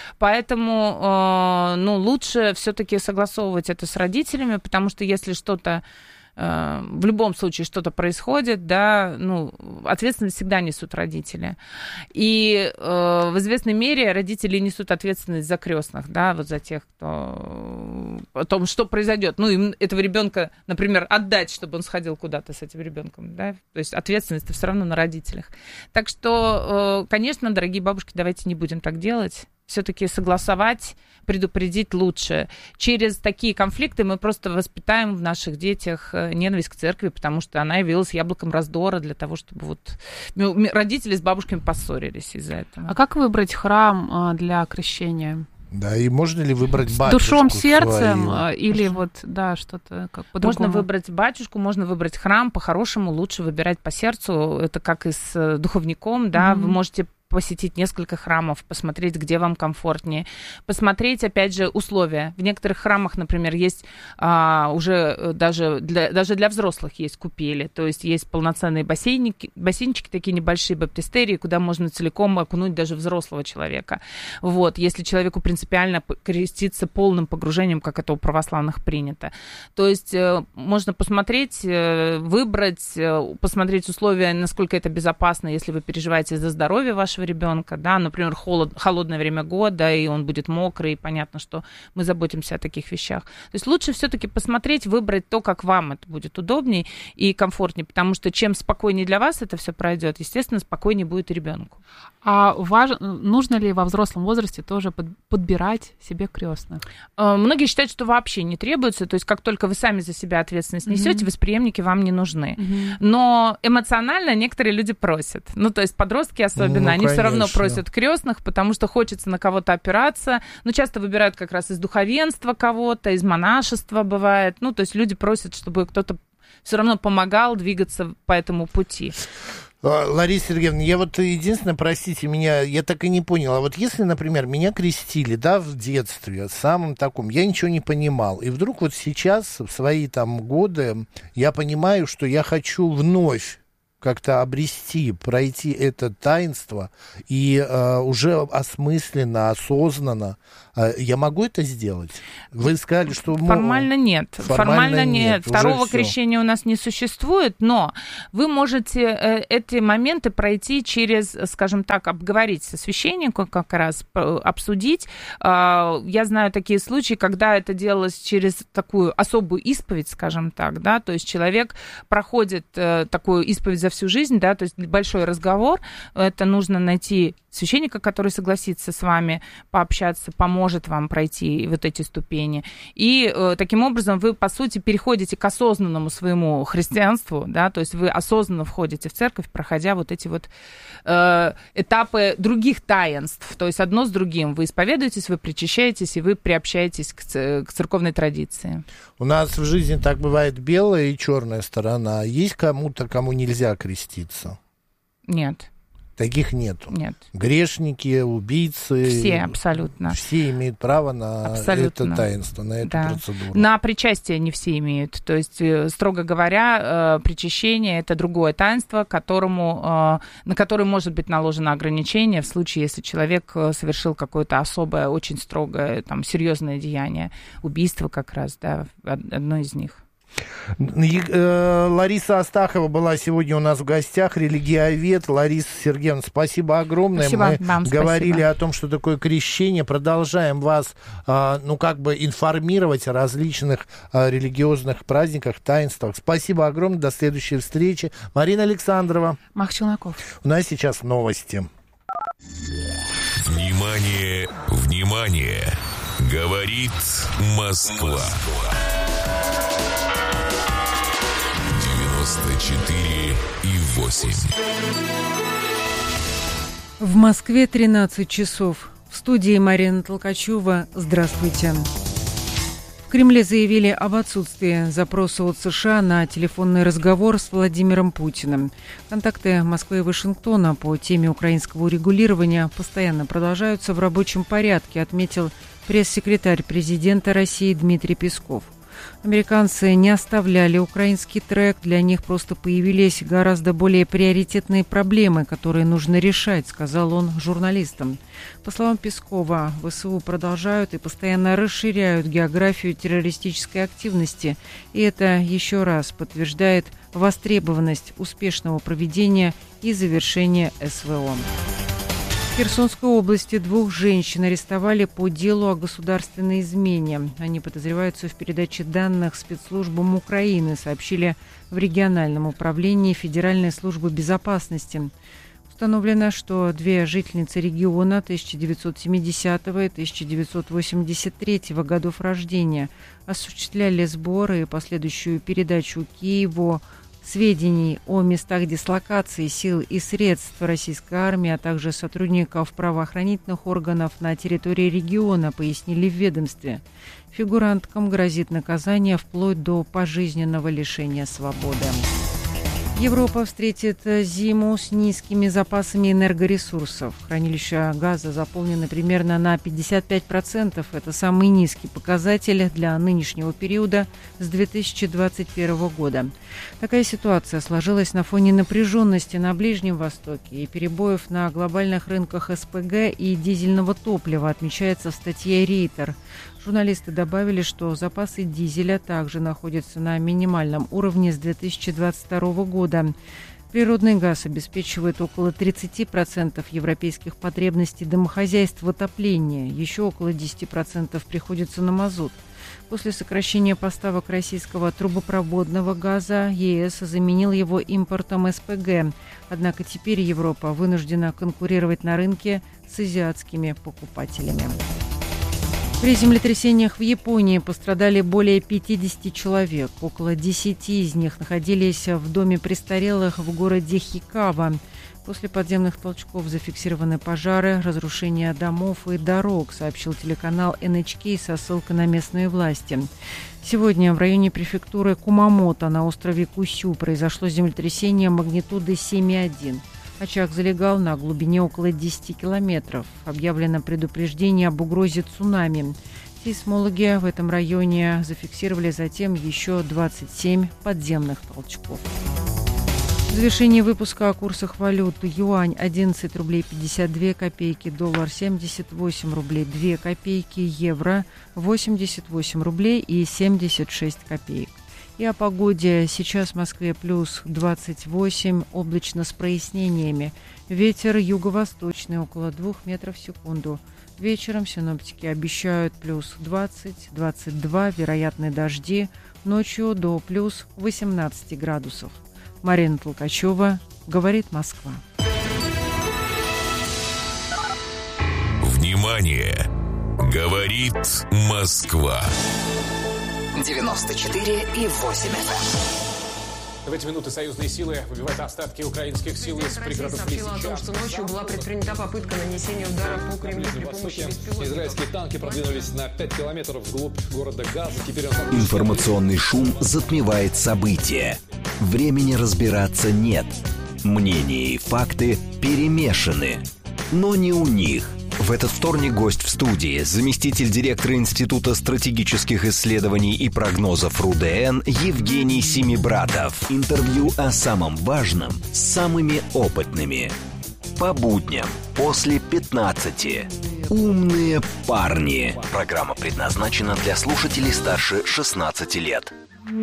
Поэтому, лучше все-таки согласовывать это с родителями, потому что если что-то, в любом случае что-то происходит, да, ответственность всегда несут родители. И в известной мере родители несут ответственность за крестных, да, вот за тех, кто о том, что произойдет. Ну, им этого ребенка, например, отдать, чтобы он сходил куда-то с этим ребенком, да. То есть ответственность все равно на родителях. Так что, конечно, дорогие бабушки, давайте не будем так делать. Все-таки согласовать, предупредить лучше. Через такие конфликты мы просто воспитаем в наших детях ненависть к церкви, потому что она явилась яблоком раздора для того, чтобы вот родители с бабушками поссорились из-за этого. А как выбрать храм для крещения? Да, и можно ли выбрать батюшку? Душом, сердцем или вот, да, что-то как по-другому? Можно выбрать батюшку, можно выбрать храм. По-хорошему лучше выбирать по сердцу. Это как и с духовником, да, вы можете посетить несколько храмов, посмотреть, где вам комфортнее, посмотреть, опять же, условия. В некоторых храмах, например, есть уже даже для взрослых есть купели, то есть есть полноценные бассейнчики такие небольшие, баптистерии, куда можно целиком окунуть даже взрослого человека. Вот, если человеку принципиально креститься полным погружением, как это у православных принято. То есть можно посмотреть, выбрать, посмотреть условия, насколько это безопасно, если вы переживаете за здоровье вашего ребенка, да, например, холодное время года, и он будет мокрый, и понятно, что мы заботимся о таких вещах. То есть лучше все-таки посмотреть, выбрать то, как вам это будет удобнее и комфортнее, потому что чем спокойнее для вас это все пройдет, естественно, спокойнее будет и ребенку. А нужно ли во взрослом возрасте тоже подбирать себе крестных? Многие считают, что вообще не требуется, то есть как только вы сами за себя ответственность несете, восприемники вам не нужны. Но эмоционально некоторые люди просят. Ну, то есть подростки особенно, они все равно просят крестных, потому что хочется на кого-то опираться. Но часто выбирают как раз из духовенства кого-то, из монашества бывает. Ну, то есть люди просят, чтобы кто-то все равно помогал двигаться по этому пути. Лариса Сергеевна, я вот единственное, простите меня, я так и не понял, а вот если, например, меня крестили, да, в детстве, самым таком, я ничего не понимал, и вдруг вот сейчас, в свои там годы, я понимаю, что я хочу вновь как-то обрести, пройти это таинство, и уже осмысленно, осознанно, я могу это сделать? Вы сказали, что... Формально нет. Формально нет. Второго крещения у нас не существует, но вы можете эти моменты пройти через, скажем так, обговорить со священником, как раз обсудить. Я знаю такие случаи, когда это делалось через такую особую исповедь, скажем так, да, то есть человек проходит такую исповедь за всю жизнь, да, то есть большой разговор, это нужно найти священника, который согласится с вами пообщаться, поможет вам пройти вот эти ступени. И таким образом вы, по сути, переходите к осознанному своему христианству, да, то есть вы осознанно входите в церковь, проходя вот эти вот этапы других таинств, то есть одно с другим. Вы исповедуетесь, вы причащаетесь, и вы приобщаетесь к церковной традиции. У нас в жизни так бывает белая и черная сторона. Есть кому-то, кому нельзя креститься? Нет. Таких нету. Нет. Грешники, убийцы. Все, абсолютно. Все имеют право на это таинство, на эту процедуру. На причастие не все имеют. То есть, строго говоря, причащение – это другое таинство, на которое может быть наложено ограничение в случае, если человек совершил какое-то особое, очень строгое, там, серьезное деяние. Убийство как раз, да, одно из них. Лариса Астахова была сегодня у нас в гостях, религиовед. Лариса Сергеевна, спасибо огромное. Спасибо, мы говорили о том, что такое крещение. Продолжаем вас, информировать о различных религиозных праздниках, таинствах. Спасибо огромное. До следующей встречи. Марина Александрова. Мах Челноков. У нас сейчас новости. Внимание, внимание! Говорит Москва. 94,8. В Москве 13 часов. В студии Марина Толкачева. Здравствуйте. В Кремле заявили об отсутствии запроса от США на телефонный разговор с Владимиром Путиным. Контакты Москвы и Вашингтона по теме украинского урегулирования постоянно продолжаются в рабочем порядке, отметил пресс-секретарь президента России Дмитрий Песков. Американцы не оставляли украинский трек, для них просто появились гораздо более приоритетные проблемы, которые нужно решать, сказал он журналистам. По словам Пескова, ВСУ продолжают и постоянно расширяют географию террористической активности, и это еще раз подтверждает востребованность успешного проведения и завершения СВО. В Херсонской области 2 женщин арестовали по делу о государственной измене. Они подозреваются в передаче данных спецслужбам Украины, сообщили в региональном управлении Федеральной службы безопасности. Установлено, что 2 жительницы региона 1970 и 1983 годов рождения осуществляли сборы и последующую передачу Киеву сведений о местах дислокации сил и средств российской армии, а также сотрудников правоохранительных органов на территории региона, пояснили в ведомстве. Фигуранткам грозит наказание вплоть до пожизненного лишения свободы. Европа встретит зиму с низкими запасами энергоресурсов. Хранилища газа заполнены примерно на 55%. Это самый низкий показатель для нынешнего периода с 2021 года. Такая ситуация сложилась на фоне напряженности на Ближнем Востоке и перебоев на глобальных рынках СПГ и дизельного топлива, отмечается в статье Рейтер. Журналисты добавили, что запасы дизеля также находятся на минимальном уровне с 2022 года. Природный газ обеспечивает около 30% европейских потребностей домохозяйств в отоплении. Еще около 10% приходится на мазут. После сокращения поставок российского трубопроводного газа ЕС заменил его импортом СПГ. Однако теперь Европа вынуждена конкурировать на рынке с азиатскими покупателями. При землетрясениях в Японии пострадали более 50 человек. Около 10 из них находились в доме престарелых в городе Хикава. После подземных толчков зафиксированы пожары, разрушение домов и дорог, сообщил телеканал NHK со ссылкой на местные власти. Сегодня в районе префектуры Кумамото на острове Кусю произошло землетрясение магнитудой 7,1. Очаг залегал на глубине около 10 километров. Объявлено предупреждение об угрозе цунами. Сейсмологи в этом районе зафиксировали затем еще 27 подземных толчков. В завершении выпуска о курсах валют. Юань 11 рублей 52 копейки, доллар 78 рублей 2 копейки, евро 88 рублей и 76 копеек. И о погоде. Сейчас в Москве плюс 28, облачно с прояснениями. Ветер юго-восточный около 2 метров в секунду. Вечером синоптики обещают плюс 20-22, вероятны дожди. Ночью до плюс 18 градусов. Марина Толкачева, «Говорит Москва». Внимание! Говорит Москва. 94,8 FM. В эти минуты союзные силы выбивают остатки украинских сил из пригородов Лисичанска. Сообщила о том, что ночью была предпринята попытка нанесения удара по Кремлю при помощи беспилотников. Израильские танки продвинулись на 5 километров вглубь города Газа. Теперь Информационный шум затмевает события. Времени разбираться нет. Мнения и факты перемешаны. Но не у них. В этот вторник гость в студии, заместитель директора Института стратегических исследований и прогнозов РУДН Евгений Семибратов. Интервью о самом важном с самыми опытными. По будням после 15. Умные парни. Программа предназначена для слушателей старше 16 лет.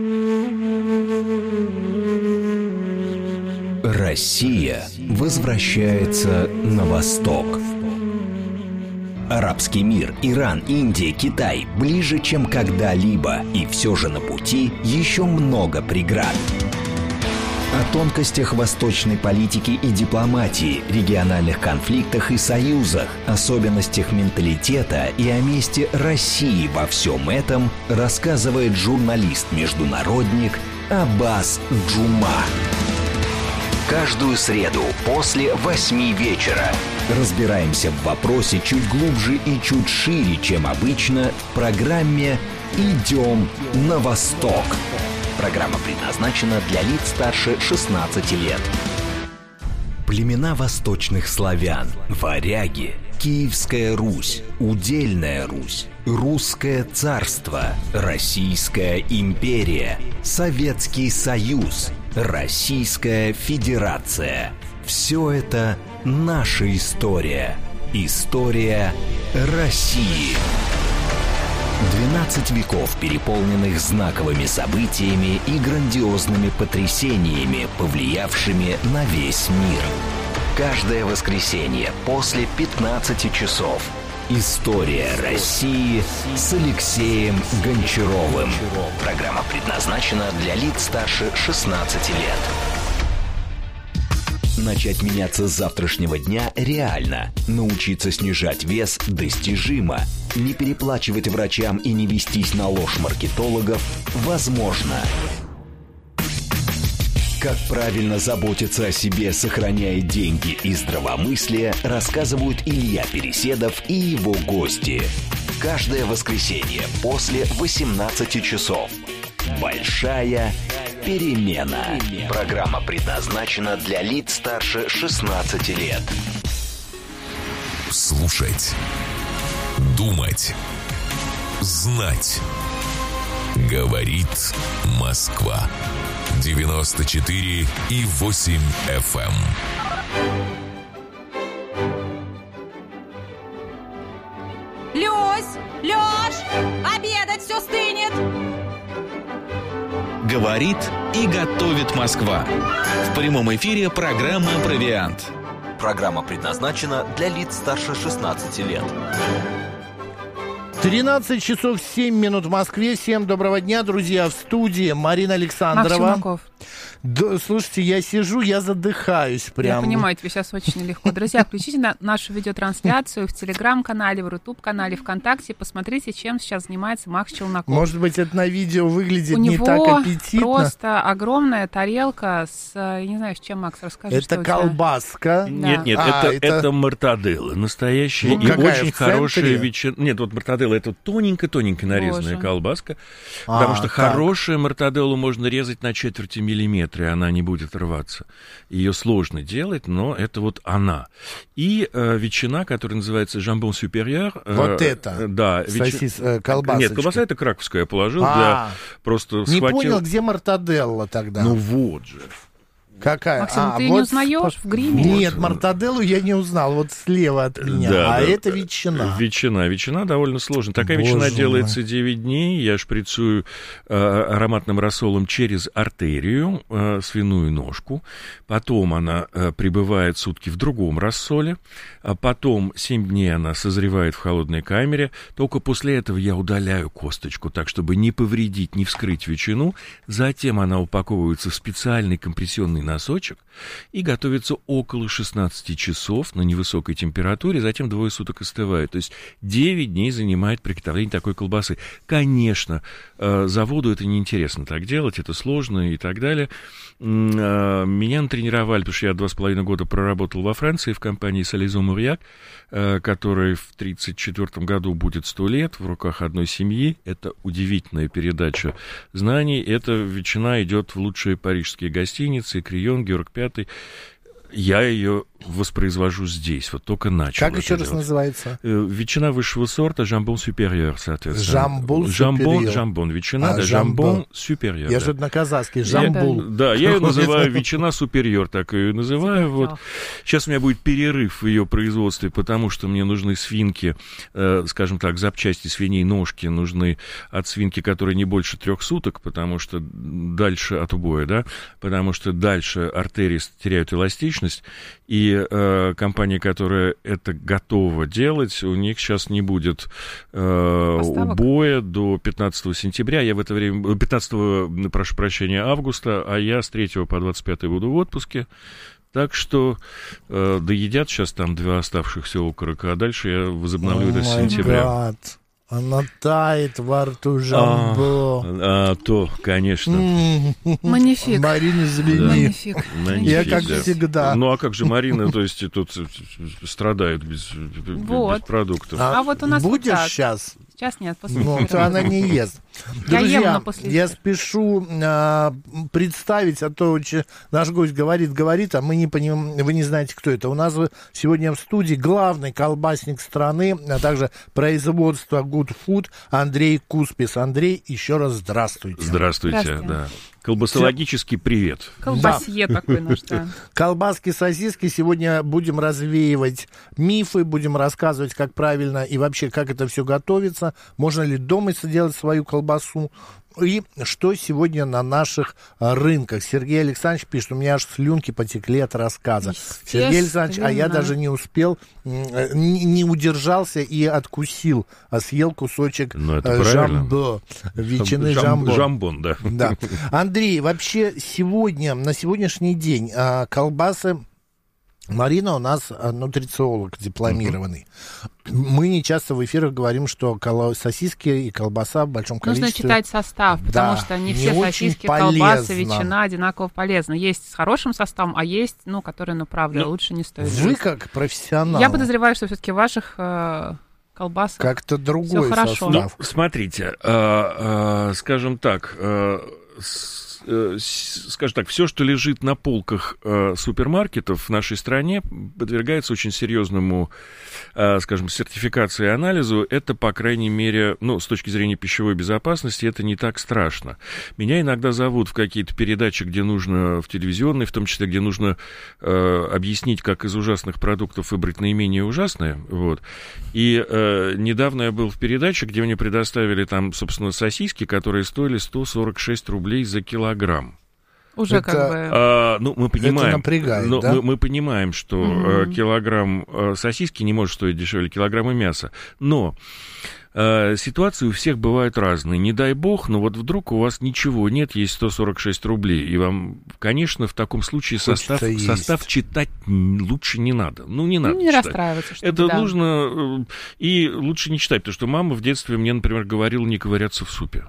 Россия возвращается на восток. Арабский мир, Иран, Индия, Китай ближе, чем когда-либо. И все же на пути еще много преград. О тонкостях восточной политики и дипломатии, региональных конфликтах и союзах, особенностях менталитета и о месте России во всем этом рассказывает журналист-международник Аббас Джума. Каждую среду после 8 вечера разбираемся в вопросе чуть глубже и чуть шире, чем обычно, в программе «Идем на восток». Программа предназначена для лиц старше 16 лет. Племена восточных славян, варяги, Киевская Русь, Удельная Русь, Русское царство, Российская империя, Советский Союз, Российская Федерация. Все это наша история. История России. 12 веков, переполненных знаковыми событиями и грандиозными потрясениями, повлиявшими на весь мир. Каждое воскресенье после 15 часов. История России с Алексеем Гончаровым. Программа предназначена для лиц старше 16 лет. Начать меняться с завтрашнего дня реально. Научиться снижать вес достижимо. Не переплачивать врачам и не вестись на ложь маркетологов возможно. Как правильно заботиться о себе, сохраняя деньги и здравомыслие, рассказывают Илья Переседов и его гости. Каждое воскресенье после 18 часов. Большая перемена. Программа предназначена для лиц старше 16 лет. Слушать. Думать. Знать. Говорит Москва. 94,8 FM. Люсь! Лёш! Обедать все стынет! Говорит и готовит Москва. В прямом эфире программа «Провиант». Программа предназначена для лиц старше 16 лет. 13 часов 7 минут в Москве. Всем доброго дня, друзья. В студии Марина Александрова. Слушайте, я сижу, я задыхаюсь прям. Я понимаю, тебе сейчас очень легко. Друзья, включите нашу видеотрансляцию в Телеграм-канале, в Рутуб-канале, ВКонтакте. Посмотрите, чем сейчас занимается Макс Челноков. Может быть, это на видео выглядит не так аппетитно. У него просто огромная тарелка с... Я не знаю, с чем, Макс, расскажи, это колбаска. Нет, это мартаделла. Настоящая и очень хорошая ветчина. Нет, вот мартаделла это тоненько-тоненько нарезанная колбаска. Потому что хорошую мартаделлу можно резать на четверти миллиметра. Она не будет рваться. Ее сложно делать, но это вот она. И ветчина, которая называется жамбон суперьер. Вот это? Да. Колбасочка. Нет, колбаса это краковская я положил. Для просто не понял, где мартаделла тогда? Ну вот же. Какая? Максим, ты не узнаешь в гриме? Нет, мартаделлу я не узнал, вот слева от меня. Да, это ветчина. Ветчина довольно сложная. Такая ветчина делается 9 дней. Я шприцую ароматным рассолом через артерию свиную ножку. Потом она пребывает сутки в другом рассоле. Потом 7 дней она созревает в холодной камере. Только после этого я удаляю косточку, так, чтобы не повредить, не вскрыть ветчину. Затем она упаковывается в специальный компрессионный носочек и готовится около 16 часов на невысокой температуре, затем 2 суток остывает. То есть 9 дней занимает приготовление такой колбасы. Конечно, заводу это неинтересно так делать, это сложно и так далее. Меня натренировали, потому что я 2,5 года проработал во Франции в компании Сализон Мурьяк, которой в 1934 году будет 100 лет, в руках одной семьи. Это удивительная передача знаний. Эта ветчина идет в лучшие парижские гостиницы, Крион, Георг V. Я ее воспроизвожу здесь, вот только начал. Как еще раз называется? Ветчина высшего сорта, жамбон суперьер, соответственно. Жамбон, ветчина, да, жамбон суперьер. Я же на казахский, жамбул. Да, я ее называю ветчина суперьер, так ее называю. Вот. Сейчас у меня будет перерыв в ее производстве, потому что мне нужны свинки, скажем так, запчасти свиней, ножки нужны от свинки, которые не больше 3 суток, потому что дальше от убоя, да, потому что дальше артерии теряют эластичность, и компания, которая это готова делать, у них сейчас не будет убоя до 15 сентября. Я в это время, 15, прошу прощения, августа, а я с 3 по 25 буду в отпуске. Так что доедят сейчас там 2 оставшихся окорока, а дальше я возобновлю до сентября. Она тает во рту жамбо. То, конечно. Магнифик. Марина, извини. Я как всегда. Ну, а как же Марина, то есть тут страдает без продуктов. А вот у нас будешь вот сейчас? Сейчас нет, после Ну, то она не ест. Друзья, я спешу представить, а то наш гость говорит, а мы не понимаем, вы не знаете, кто это. У нас сегодня в студии главный колбасник страны, а также производство Good Food Андрей Куспис. Андрей, еще раз здравствуйте. Здравствуйте, да. Колбасологический привет. Колбасье такой наш, да. Колбаски, сосиски. Сегодня будем развеивать мифы, будем рассказывать, как правильно и вообще, как это все готовится. Можно ли дома сделать свою колбасу. И что сегодня на наших рынках. Сергей Александрович пишет, у меня аж слюнки потекли от рассказа. Сергей Александрович, а я даже не успел, не удержался и откусил, а съел кусочек жамбо, ветчины жамбо. Жамбон, да. Да. Андрей, вообще сегодня, на сегодняшний день колбасы... Марина у нас нутрициолог дипломированный. Мы не часто в эфирах говорим, что сосиски и колбаса в большом количестве... Нужно читать состав, потому что не все сосиски, колбасы, ветчина одинаково полезны. Есть с хорошим составом, а есть, которые, правда, лучше не стоит. Вы как профессионал. Я подозреваю, что все-таки в ваших колбасах как-то другой состав. Ну, смотрите, скажем так... Скажем так, все, что лежит на полках супермаркетов в нашей стране, подвергается очень серьезному, скажем, сертификации и анализу. Это, по крайней мере, с точки зрения пищевой безопасности, это не так страшно. Меня иногда зовут в какие-то передачи, где нужно, в телевизионные, в том числе, где нужно объяснить, как из ужасных продуктов выбрать наименее ужасное. Вот. И недавно я был в передаче, где мне предоставили там, собственно, сосиски, которые стоили 146 рублей за килограмм. Уже это, как бы... мы понимаем, это напрягает, да? мы понимаем, что килограмм сосиски не может стоить дешевле килограмма мяса. Но ситуации у всех бывают разные. Не дай бог, но вот вдруг у вас ничего нет, есть 146 рублей, и вам, конечно, в таком случае состав читать лучше не надо. Ну, не надо читать. Расстраиваться. Это нужно... И лучше не читать, потому что мама в детстве мне, например, говорила не ковыряться в супе.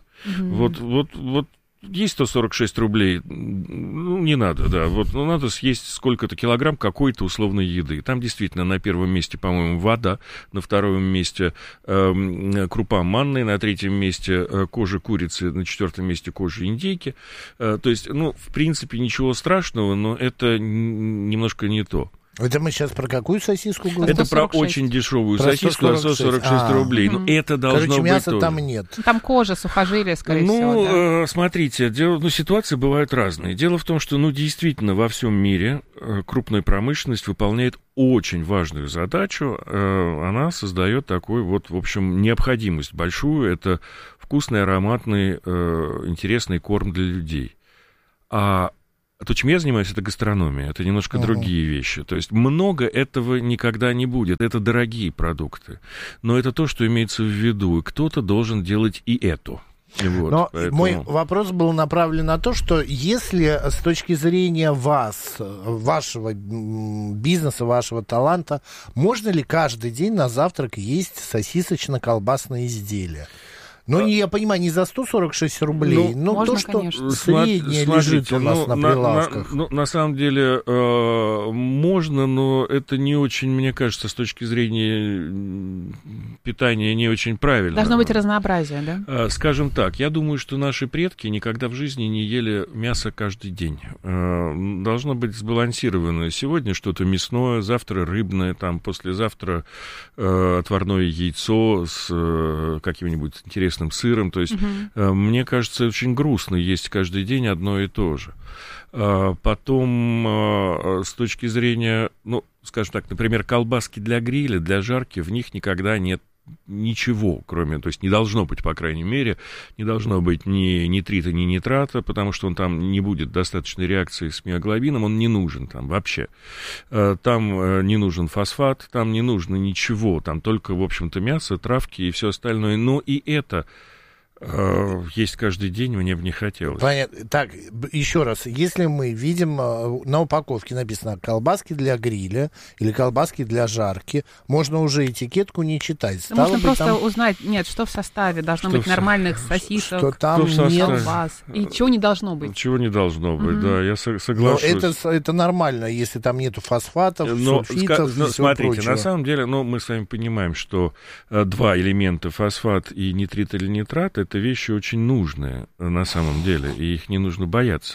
Вот есть 146 рублей, ну, не надо, да, вот, ну, надо съесть сколько-то килограмм какой-то условной еды. Там действительно на первом месте, по-моему, вода, на втором месте крупа манная, на третьем месте кожа курицы, на четвертом месте кожа индейки. То есть, ну, в принципе, ничего страшного, но это немножко не то. Это мы сейчас про какую сосиску говорим? Это про очень дешевую сосиску за 146 рублей. Но это должно быть мяса тоже. Там нет. Там кожа, сухожилия, скорее всего. Ну, смотрите, ситуации бывают разные. Дело в том, что, действительно, во всем мире крупная промышленность выполняет очень важную задачу. Она создает такую вот, в общем, необходимость большую. Это вкусный, ароматный, интересный корм для людей. А то, чем я занимаюсь, это гастрономия, это немножко другие вещи. То есть много этого никогда не будет. Это дорогие продукты. Но это то, что имеется в виду. И кто-то должен делать и это. Вот, но поэтому... мой вопрос был направлен на то, что если с точки зрения вас, вашего бизнеса, вашего таланта, можно ли каждый день на завтрак есть сосисочно-колбасные изделия? Ну, я понимаю, не за 146 рублей, но можно, то, что конечно. среднее лежит у нас на прилавках. На самом деле можно, но это не очень, мне кажется, с точки зрения питания не очень правильно. Должно быть разнообразие, да? Скажем так, я думаю, что наши предки никогда в жизни не ели мясо каждый день. Должно быть сбалансированное. Сегодня что-то мясное, завтра рыбное, там, послезавтра отварное яйцо с каким-нибудь интересным сыром, то есть, мне кажется, очень грустно есть каждый день одно и то же. Потом, с точки зрения, скажем так, например, колбаски для гриля, для жарки, в них никогда нет ничего, кроме, то есть не должно быть, по крайней мере, не должно быть ни нитрита, ни нитрата, потому что он там не будет достаточной реакции с миоглобином, он не нужен там вообще. Там не нужен фосфат, там не нужно ничего, там только, в общем-то, мясо, травки и все остальное. Но и это есть каждый день мне бы не хотелось. Понятно. Так, еще раз, если мы видим, на упаковке написано колбаски для гриля или колбаски для жарки, можно уже этикетку не читать. Можно просто узнать, что в составе. Должно быть нормальных сосисок, что там нет колбас. И чего не должно быть. Чего не должно быть, да, я соглашусь. Но это нормально, если там нету фосфатов, сульфитов и всего смотрите, прочего. на самом деле, мы с вами понимаем, что два элемента, фосфат и нитрит или нитрат, это вещи очень нужные на самом деле, и их не нужно бояться.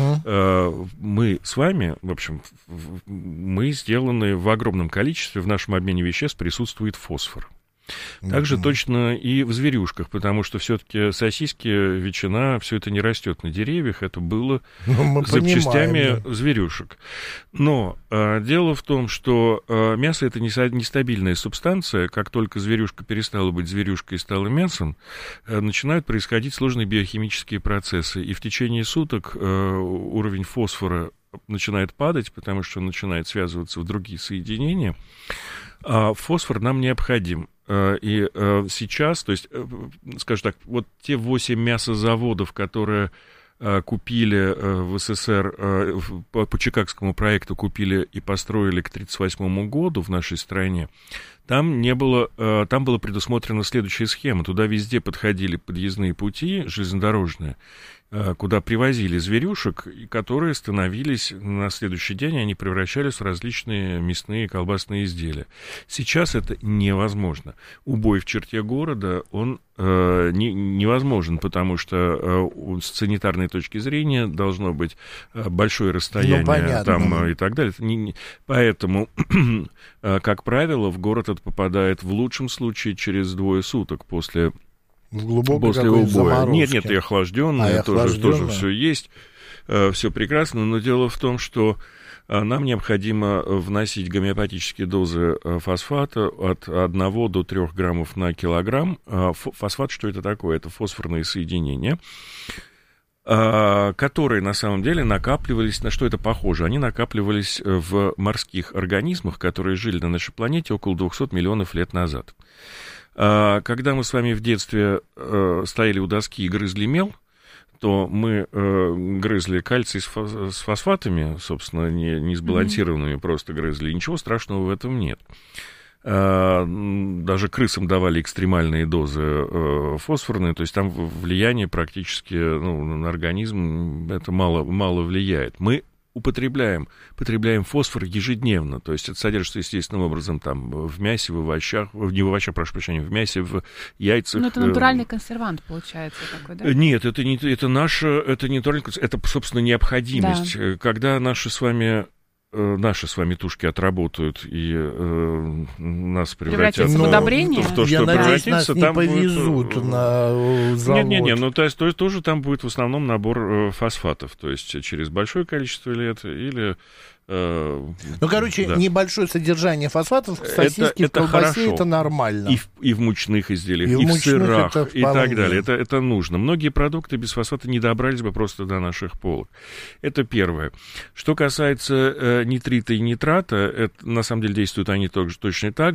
Мы с вами, в общем, мы сделаны в огромном количестве, в нашем обмене веществ присутствует фосфор. Также точно и в зверюшках, потому что все-таки сосиски, ветчина, все это не растет на деревьях, это было запчастями зверюшек. Но дело в том, что мясо это нестабильная субстанция, как только зверюшка перестала быть зверюшкой и стала мясом, начинают происходить сложные биохимические процессы, и в течение суток уровень фосфора начинает падать, потому что он начинает связываться в другие соединения, а фосфор нам необходим. И сейчас, то есть, скажем так, вот те 8 мясозаводов, которые купили в СССР, по Чикагскому проекту купили и построили к 1938 году в нашей стране, там была предусмотрена следующая схема. Туда везде подходили подъездные пути железнодорожные, куда привозили зверюшек, которые становились на следующий день, они превращались в различные мясные и колбасные изделия. Сейчас это невозможно. Убой в черте города, он невозможен, потому что с санитарной точки зрения должно быть большое расстояние и так далее. Поэтому, как правило, в город это попадает в лучшем случае через 2 суток после убоя. Нет, и охлажденное, тоже все есть, все прекрасно, но дело в том, что нам необходимо вносить гомеопатические дозы фосфата от 1 до 3 граммов на килограмм. Фосфат, что это такое? Это фосфорные соединения, которые на самом деле накапливались, на что это похоже? Они накапливались в морских организмах, которые жили на нашей планете около 200 миллионов лет назад. Когда мы с вами в детстве стояли у доски и грызли мел, то мы грызли кальций с фосфатами, собственно, не сбалансированными, просто грызли. Ничего страшного в этом нет. Даже крысам давали экстремальные дозы фосфорные, то есть там влияние практически на организм это мало влияет. Мы потребляем фосфор ежедневно, то есть это содержится естественным образом там в мясе, в овощах, не в овощах, прошу прощения, в мясе, в яйцах. Но это натуральный консервант получается такой, да? Нет, это не натуральный консервант, это, собственно, необходимость. Да. Когда наши с вами тушки отработают и нас превратят в удобрение. В то, что превратится, нас не там повезут будет... на завод. Не, то есть тоже там будет в основном набор фосфатов, то есть через большое количество лет или... небольшое содержание фосфатов в сосиске, в колбасе, это нормально. И в мучных изделиях, и в сырах, и так далее. Это нужно. Многие продукты без фосфата не добрались бы просто до наших полок. Это первое. Что касается нитрита и нитрата, это, на самом деле действуют они точно так